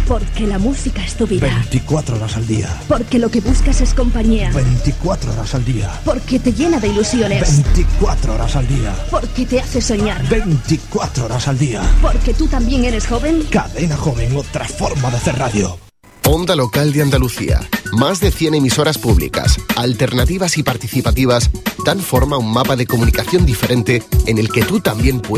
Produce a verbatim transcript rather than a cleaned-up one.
Porque la música es tu vida. veinticuatro horas al día. Porque lo que buscas es compañía. veinticuatro horas al día. Porque te llena de ilusiones. veinticuatro horas al día. Porque te hace soñar. veinticuatro horas al día. Porque tú también eres joven. Cadena Joven, otra forma de hacer radio. Onda Local de Andalucía. Más de cien emisoras públicas, alternativas y participativas dan forma a un mapa de comunicación diferente en el que tú también puedes